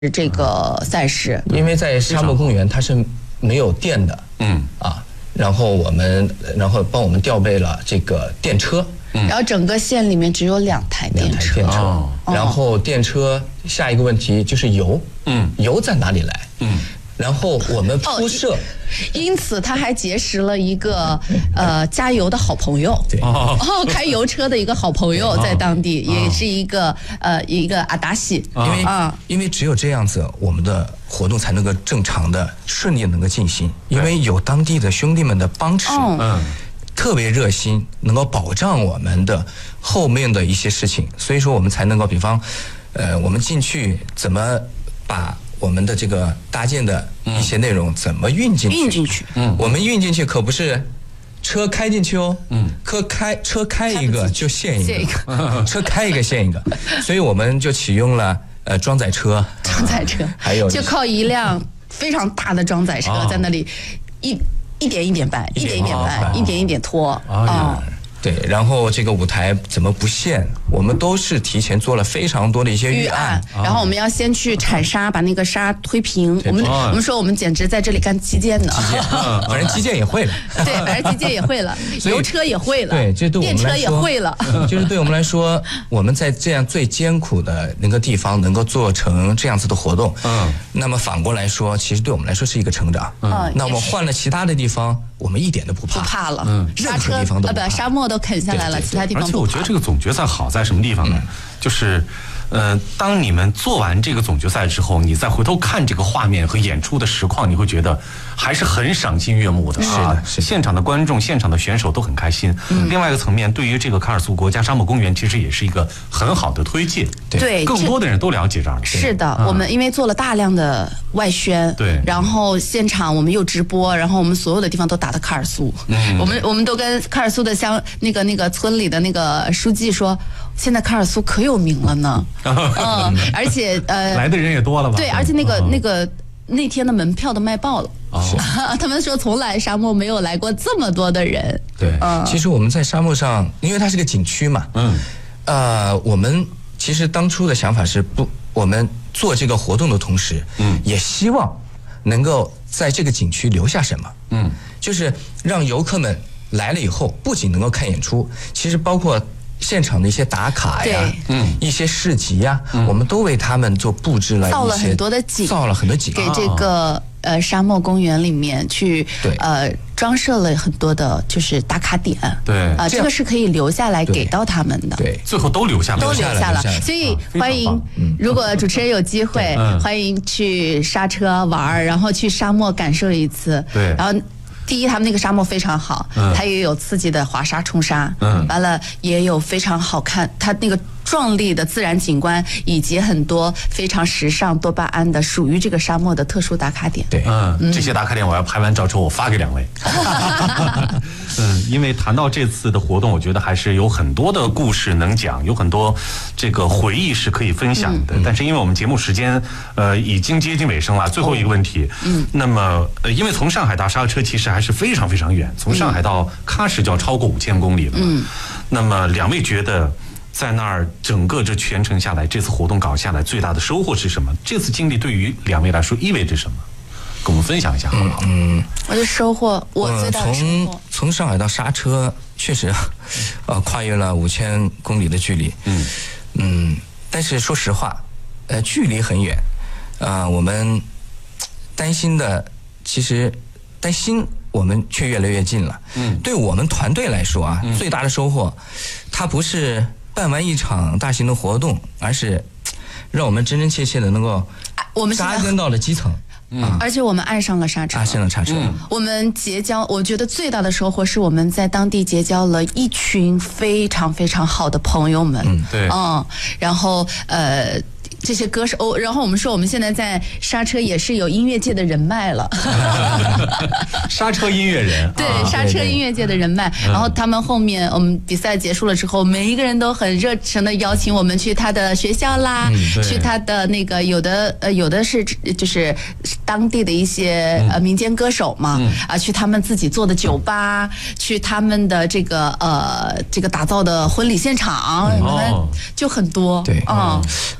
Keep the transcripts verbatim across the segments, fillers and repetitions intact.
这个赛事？ 因为在沙漠公园它是没有电的，嗯啊，然后我们然后帮我们调备了这个电车。 嗯、然后整个县里面只有两台电车， 电车哦、然后电车下一个问题就是油，嗯，油在哪里来？嗯，然后我们铺设，哦、 因此他还结识了一个呃加油的好朋友，对，哦，开油车的一个好朋友在当地，也是一个呃一个阿达西， 因为啊，因为只有这样子，我们的活动才能够正常的、顺利能够进行，因为有当地的兄弟们的帮持，嗯。特别热心，能够保障我们的后面的一些事情，所以说我们才能够，比方，呃，我们进去怎么把我们的这个搭建的一些内容怎么运进去？ 运进去， 嗯，我们运进去可不是车开进去哦，嗯，车开车开一个就限一个，车开一个限一个，所以我们就启用了呃装载车， 装载车， 还有就靠一辆非常大的装载车在那里一。一点一点搬，一点一点搬，一点一点拖啊。 对，然后这个舞台怎么不限？我们都是提前做了非常多的一些预案， 然后我们要先去铲沙，把那个沙推平。我们我们说我们简直在这里干基建呢， 反正基建也会了。 对，反正基建也会了，油车也会了， 对，这对我们来说， 电车也会了。 就是对我们来说，我们在这样最艰苦的那个地方能够做成这样子的活动，嗯，那么反过来说，其实对我们来说是一个成长。嗯，那我们换了其他的地方，我们一点都不怕， 不怕了。嗯，沙车啊不，沙漠都啃下来了，其他地方不怕。 而且我觉得这个总决赛好在什么地方呢？嗯、就是，呃，当你们做完这个总决赛之后，你再回头看这个画面和演出的实况，你会觉得还是很赏心悦目的。 是的，是现场的观众、现场的选手都很开心。嗯、另外一个层面，对于这个喀尔苏国家沙漠公园，其实也是一个很好的推介。 对， 更多的人都了解这儿了。 是的，嗯、我们因为做了大量的外宣， 对， 然后现场我们又直播，然后我们所有的地方都打的喀尔苏。嗯，我们我们都跟喀尔苏的乡那个那个村里的那个书记说，现在喀尔苏可有名了呢。嗯，而且呃， 来的人也多了吧？ 对，而且那个、嗯、那个那天的门票都卖爆了。哦，他们说从来沙漠没有来过这么多的人。 对，嗯，其实我们在沙漠上，因为它是个景区嘛，嗯，呃，我们其实当初的想法是不，我们做这个活动的同时，嗯，也希望能够在这个景区留下什么，嗯，就是让游客们来了以后，不仅能够看演出，其实包括现场的一些打卡呀，嗯，一些市集呀，嗯、我们都为他们做布置了一些， 造了很多的景， 造了很多景， 给这个、哦、呃沙漠公园里面去呃装设了很多的，就是打卡点， 对啊、呃，这个是可以留下来给到他们的， 对， 最后都留下了， 都留下了，所以欢迎， 嗯、 如果主持人有机会，嗯、欢迎去沙车玩，然后去沙漠感受一次， 对， 然后。第一，他们那个沙漠非常好，嗯、它也有刺激的滑沙冲沙，嗯，完了也有非常好看，它那个壮丽的自然景观，以及很多非常时尚多巴胺的属于这个沙漠的特殊打卡点。 对， 嗯，嗯这些打卡点我要拍完照之后我发给两位。嗯，因为谈到这次的活动，我觉得还是有很多的故事能讲，有很多这个回忆是可以分享的。嗯、但是因为我们节目时间呃已经接近尾声了，最后一个问题，嗯，那么呃因为从上海到沙车其实还是非常非常远，从上海到喀什就要超过五千公里了。嗯，那么两位觉得在那儿整个这全程下来，这次活动搞下来最大的收获是什么？这次经历对于两位来说意味着什么？跟我们分享一下好不好？ 嗯，我的收获，我最大的收获， 从从上海到沙车确实，呃，跨越了五千公里的距离。嗯嗯，但是说实话，呃，距离很远，啊、呃，我们担心的其实担心。我们却越来越近了。嗯，对我们团队来说啊，嗯、最大的收获，它不是办完一场大型的活动，而是让我们真真切切的能够我们扎根到了基层。 嗯，啊、而且我们爱上了沙车， 爱上了沙车。嗯、 我们结交，我觉得最大的收获是我们在当地结交了一群非常非常好的朋友们。 嗯，对。 嗯，然后呃。这些歌手、哦，然后我们说我们现在在沙车也是有音乐界的人脉了， 沙车音乐人， 对，啊、沙车音乐界的人脉。然后他们后面我们比赛结束了之后，每一个人都很热诚的邀请我们去他的学校啦，嗯、去他的那个有的呃有的是就是当地的一些、嗯、呃民间歌手嘛，嗯、啊去他们自己做的酒吧，嗯、去他们的这个呃这个打造的婚礼现场，嗯、就很多。 对，嗯，嗯，对于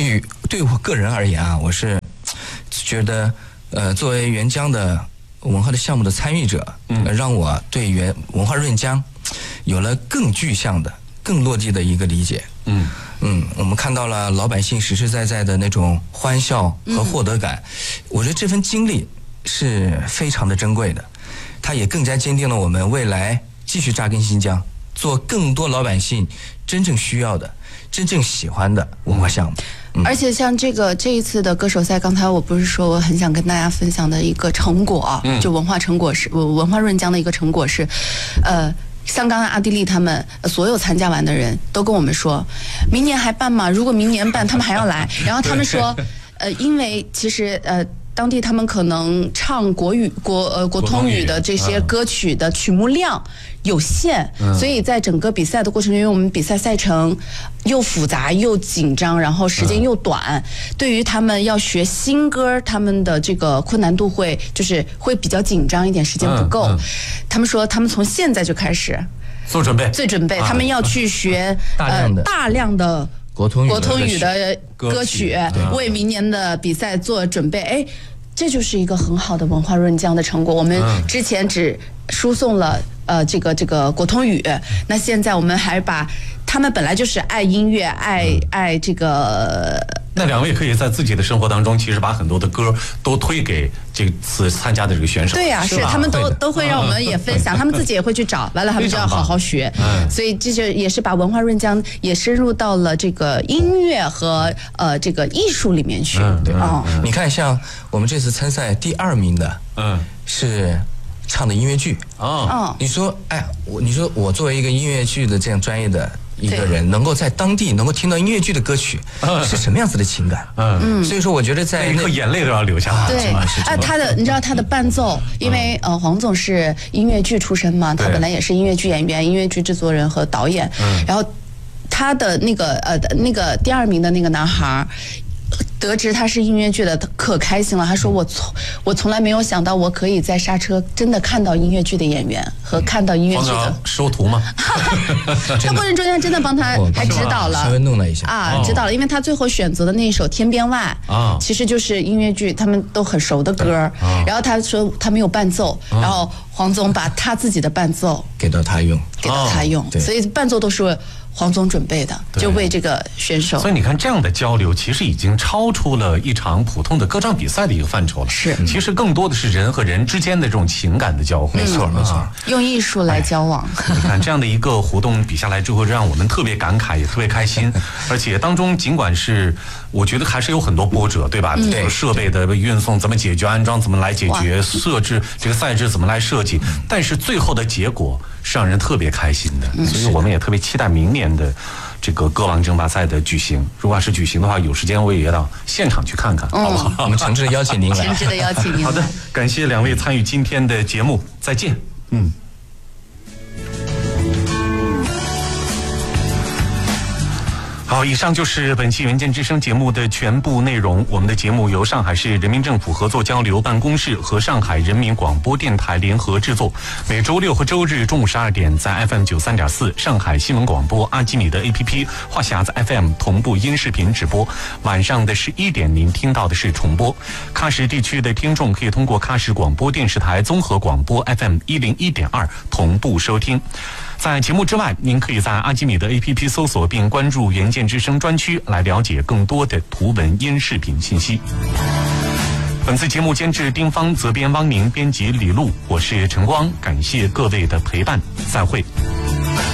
于对我个人而言啊，我是觉得，呃，作为沅江的文化的项目的参与者，嗯，呃、让我对沅文化润江有了更具象的、更落地的一个理解。嗯嗯，我们看到了老百姓实实在在的那种欢笑和获得感，嗯、我觉得这份经历是非常的珍贵的，它也更加坚定了我们未来继续扎根新疆，做更多老百姓真正需要的、真正喜欢的文化项目。嗯、 而且像这个这一次的歌手赛，刚才我不是说我很想跟大家分享的一个成果，嗯、就文化成果是文化润江的一个成果是，呃。像刚才阿地利他们所有参加完的人都跟我们说，明年还办吗？如果明年办，他们还要来。然后他们说，呃，因为其实呃。当地他们可能唱国语国呃国通语的这些歌曲的曲目量有限，嗯、所以在整个比赛的过程中，因为我们比赛赛程又复杂又紧张，然后时间又短，嗯、对于他们要学新歌，他们的这个困难度会就是会比较紧张一点，时间不够。嗯嗯、他们说他们从现在就开始做准备， 做准备，啊、他们要去学大量的、 呃、大量的。 国通语国通语的歌曲，为明年的比赛做准备。哎，这就是一个很好的文化润江的成果。我们之前只输送了呃这个这个国通语，那现在我们还把他们本来就是爱音乐、爱爱这个。 那两位可以在自己的生活当中，其实把很多的歌都推给这次参加的这个选手。 对呀、啊，是他们都都会让我们也分享，他们自己也会去找，完了他们就要好好学。嗯，所以这就也是把文化润江也深入到了这个音乐和呃这个艺术里面去。 嗯，对啊、嗯，你看像我们这次参赛第二名的，嗯，是唱的音乐剧。哦，你说，哎，我你说我作为一个音乐剧的这样专业的。一个人能够在当地能够听到音乐剧的歌曲，是什么样子的情感？嗯，所以说我觉得在那一刻眼泪都要流下来。 对，啊，他的你知道他的伴奏，因为呃黄总是音乐剧出身嘛，他本来也是音乐剧演员、音乐剧制作人和导演，然后他的那个呃那个第二名的那个男孩。得知他是音乐剧的，他可开心了。他说：“我从我从来没有想到，我可以在刹车真的看到音乐剧的演员和看到音乐剧的收徒吗？” 他过程中间真的帮他还指导了， 稍微弄了一下啊，指导了，因为他最后选择的那一首《天边外》啊，其实就是音乐剧他们都很熟的歌。然后他说他没有伴奏，然后黄总把他自己的伴奏给到他用， 给到他用，所以伴奏都是。黄总准备的，就为这个选手。 所以你看，这样的交流其实已经超出了一场普通的歌唱比赛的一个范畴了。 是， 其实更多的是人和人之间的这种情感的交互。 没错，没错。 用艺术来交往。 你看这样的一个活动比下来之后，让我们特别感慨，也特别开心。而且当中尽管是，我觉得还是有很多波折，对吧？对，设备的运送怎么解决，安装怎么来解决，设置这个赛制怎么来设计，但是最后的结果是让人特别开心的。所以我们也特别期待明年的这个歌王争霸赛的举行。如果要是举行的话，有时间我也到现场去看看，嗯、好不好？ 我们诚挚的邀请您来。 诚挚的邀请您来。 好的，感谢两位参与今天的节目，再见。嗯。好，以上就是本期《人间之声》节目的全部内容。我们的节目由上海市人民政府合作交流办公室和上海人民广播电台联合制作。每周六和周日中午十二点，在 F M 九三点四上海新闻广播阿基米德 A P P 话匣子 F M 同步音视频直播。晚上的十一点，您听到的是重播。喀什地区的听众可以通过喀什广播电视台综合广播 F M 一零一点二同步收听。在节目之外，您可以在阿基米德 A P P 搜索并关注原件之声专区，来了解更多的图文音视频信息。本次节目监制丁芳，责编汪宁，编辑李璐，我是陈光，感谢各位的陪伴，再会。